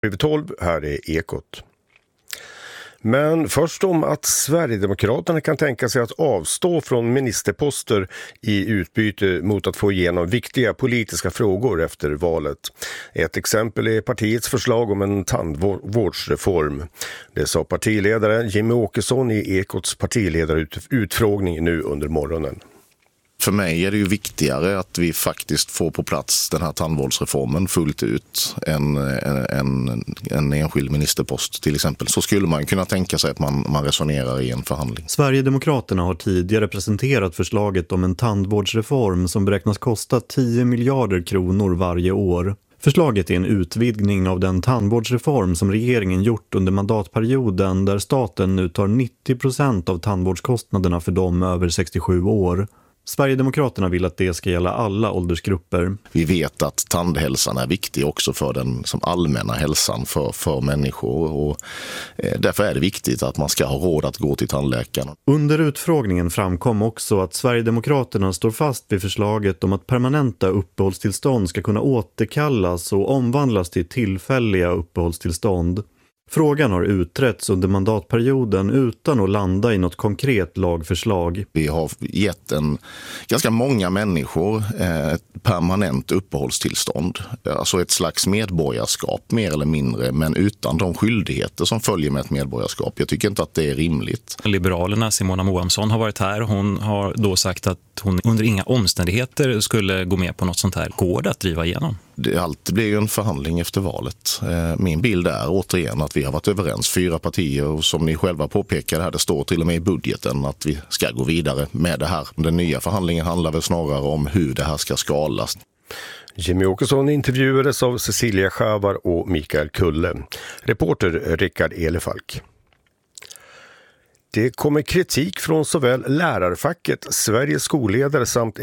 12, här är Ekot. Men först om att Sverigedemokraterna kan tänka sig att avstå från ministerposter i utbyte mot att få igenom viktiga politiska frågor efter valet. Ett exempel är partiets förslag om en tandvårdsreform. Det sa partiledare Jimmie Åkesson i Ekots partiledarutfrågning nu under morgonen. För mig är det ju viktigare att vi faktiskt får på plats den här tandvårdsreformen fullt ut än en enskild ministerpost till exempel. Så skulle man kunna tänka sig att man resonerar i en förhandling. Sverigedemokraterna har tidigare presenterat förslaget om en tandvårdsreform som beräknas kosta 10 miljarder kronor varje år. Förslaget är en utvidgning av den tandvårdsreform som regeringen gjort under mandatperioden där staten nu tar 90% av tandvårdskostnaderna för dem över 67 år. Sverigedemokraterna vill att det ska gälla alla åldersgrupper. Vi vet att tandhälsan är viktig också för den som allmänna hälsan för människor och därför är det viktigt att man ska ha råd att gå till tandläkaren. Under utfrågningen framkom också att Sverigedemokraterna står fast vid förslaget om att permanenta uppehållstillstånd ska kunna återkallas och omvandlas till tillfälliga uppehållstillstånd. Frågan har utretts under mandatperioden utan att landa i något konkret lagförslag. Vi har gett ganska många människor ett permanent uppehållstillstånd. Alltså ett slags medborgarskap mer eller mindre, men utan de skyldigheter som följer med ett medborgarskap. Jag tycker inte att det är rimligt. Liberalerna Simona Moamsson har varit här. Hon har då sagt att hon under inga omständigheter skulle gå med på något sånt här. Går det att driva igenom? Allt blir ju en förhandling efter valet. Min bild är återigen att vi har varit överens 4 partier och som ni själva påpekar här, det står till och med i budgeten att vi ska gå vidare med det här. Den nya förhandlingen handlar väl snarare om hur det här ska skalas. Jimmie Åkesson intervjuades av Cecilia Schavar och Mikael Kulle. Reporter Rickard Elefalk. Det kommer kritik från såväl lärarfacket, Sveriges skolledare samt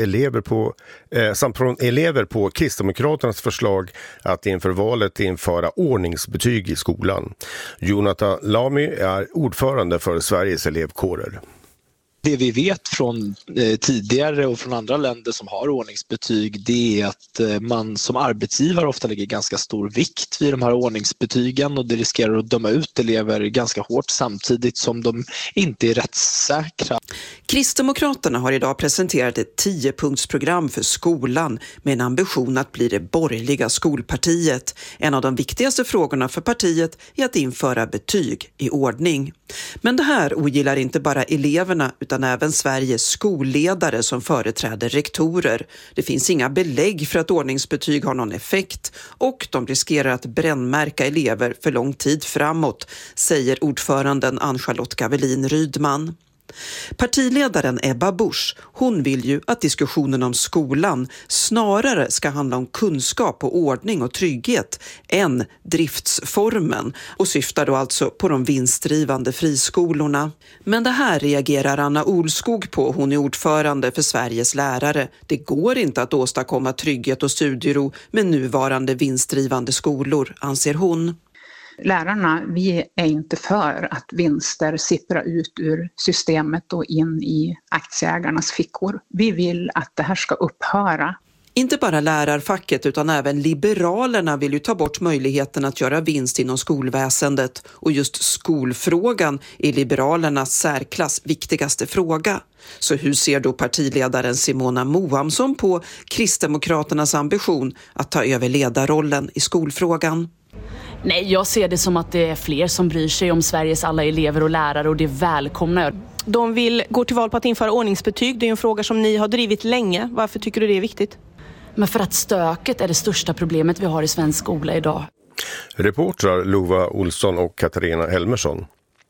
från elever på Kristdemokraternas förslag att inför valet införa ordningsbetyg i skolan. Jonathan Lamy är ordförande för Sveriges elevkårer. Det vi vet från tidigare och från andra länder som har ordningsbetyg, det är att man som arbetsgivare ofta lägger ganska stor vikt vid de här ordningsbetygen och det riskerar att döma ut elever ganska hårt samtidigt som de inte är rättssäkra. Kristdemokraterna har idag presenterat ett 10-punktsprogram för skolan med en ambition att bli det borgerliga skolpartiet. En av de viktigaste frågorna för partiet är att införa betyg i ordning. Men det här ogillar inte bara eleverna utan även Sveriges skolledare som företräder rektorer. Det finns inga belägg för att ordningsbetyg har någon effekt och de riskerar att brännmärka elever för lång tid framåt, säger ordföranden Ann-Charlotte Gavelin Rydman. Partiledaren Ebba Busch, hon vill ju att diskussionen om skolan snarare ska handla om kunskap och ordning och trygghet än driftsformen och syftar då alltså på de vinstdrivande friskolorna. Men det här reagerar Anna Olskog på, hon är ordförande för Sveriges lärare. Det går inte att åstadkomma trygghet och studiero med nuvarande vinstdrivande skolor, anser hon. Lärarna, vi är inte för att vinster sipprar ut ur systemet och in i aktieägarnas fickor. Vi vill att det här ska upphöra. Inte bara lärarfacket utan även Liberalerna vill ju ta bort möjligheten att göra vinst inom skolväsendet. Och just skolfrågan är Liberalernas särklass viktigaste fråga. Så hur ser då partiledaren Simona Moamsson på Kristdemokraternas ambition att ta över ledarrollen i skolfrågan? Nej, jag ser det som att det är fler som bryr sig om Sveriges alla elever och lärare och det välkomnar. De vill gå till val på att införa ordningsbetyg. Det är en fråga som ni har drivit länge. Varför tycker du det är viktigt? Men för att stöket är det största problemet vi har i svensk skola idag. Reportrar Lova Olsson och Katarina Helmersson.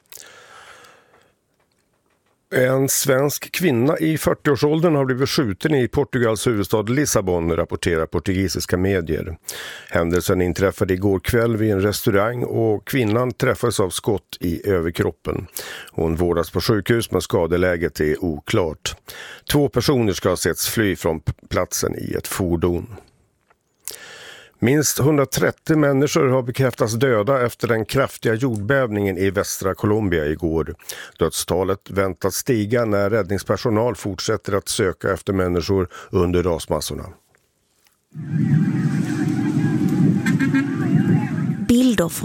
En svensk kvinna i 40-årsåldern har blivit skjuten i Portugals huvudstad Lissabon, rapporterar portugisiska medier. Händelsen inträffade igår kväll vid en restaurang och kvinnan träffades av skott i överkroppen. Hon vårdas på sjukhus men skadeläget är oklart. 2 personer ska ha setts fly från platsen i ett fordon. Minst 130 människor har bekräftats döda efter den kraftiga jordbävningen i västra Colombia igår. Dödstalet väntas stiga när räddningspersonal fortsätter att söka efter människor under rasmassorna. Bilder från